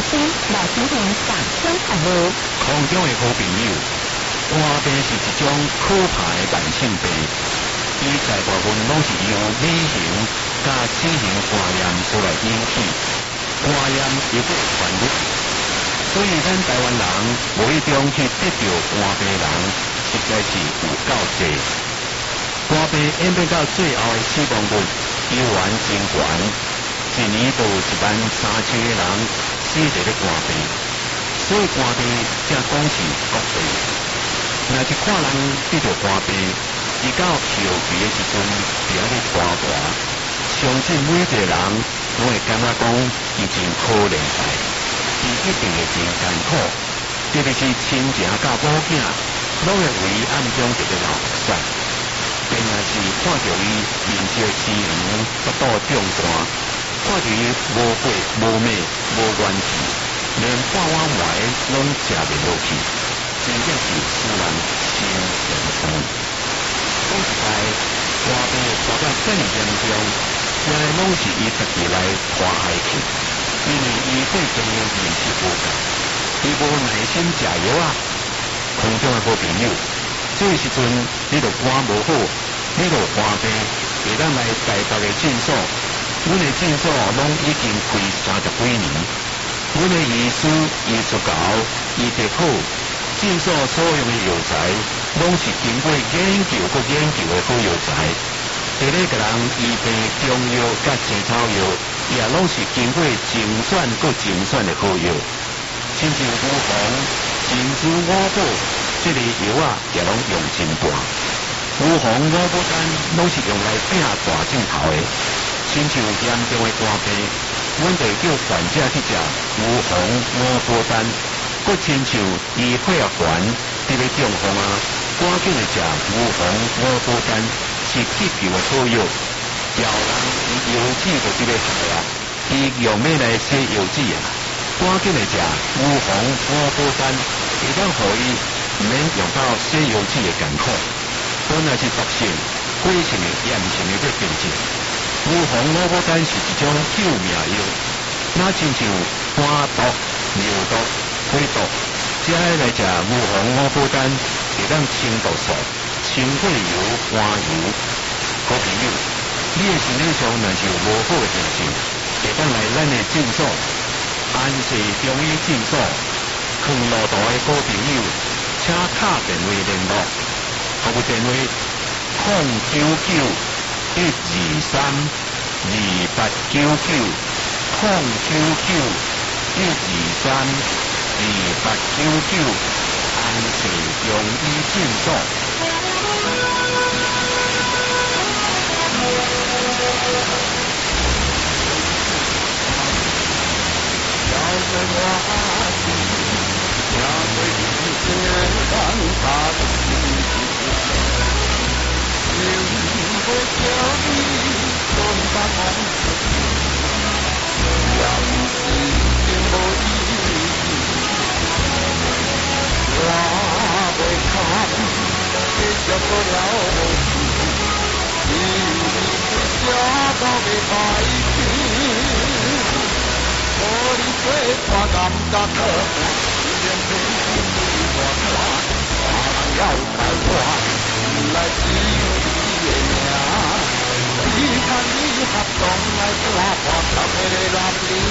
先来进行上天服务。 空中的好朋友，肝病是一种可怕的慢性病，伊大部分拢是由乙型甲C型肝炎所来引起。肝炎又不传染，所以咱台湾人无意中去得到肝病人，实在是有够济。肝病演变到最后的死亡率依然真悬，一年都有13000个人死在咧肝病，所以肝病才讲是国病。若一看人得到肝病，伊到后期的时阵就要咧跋跋，相信每一个人拢会感觉讲伊真可怜哉，伊一定会真艰苦，特别是亲情甲某囝，拢会为伊暗中一个流血。便若是看到伊面色凄凉，腹肚胀大，看到伊无血无脉无元气，连半碗糜拢食袂落去，真正是使人心神伤。讲实在，肝病大到真严重，原来拢是伊家己来拖害去，因为伊对中药认识无够，伊无耐心食药啊。空中的好朋友，这个时阵你著肝无好，你著肝病，会当来台北的诊所。阮的诊所拢已经开30几年，阮的医师医术高，医德好，诊所所用的药材拢是经过研究搁研究的好药材。伫咧甲人医病中药甲青草药，也拢是经过精选搁精选的好药。亲像乌黄、珍珠五宝这个药啊，也拢用真大。乌黄五宝丹拢是用来拼大镜头的。亲像严重的肝病，阮就叫患者去食乌黄五宝丹；搁亲像伊血压悬，特别中风啊，赶紧来食乌黄五宝丹，是急救的好药。有人伊药剂就直咧害啊，伊用咩来洗药剂啊？赶紧来食乌黄五宝丹，会当互伊毋免用到洗药剂的艰苦。本来是毒性、火性的炎性的这病症。乌黄五宝丹是一种救命药，那亲像肝毒、尿毒、血毒，只要来食乌黄五宝丹，会当清毒素、清血油、肝油。好朋友，你的身体上若是有无好的病症，会当来咱的诊所安氏中医诊所，康乐图的好朋友，请打电话联络，服务电话099-123-2899，099-123-2899，安氏中医诊所。 你看你合同来挂破头的男儿。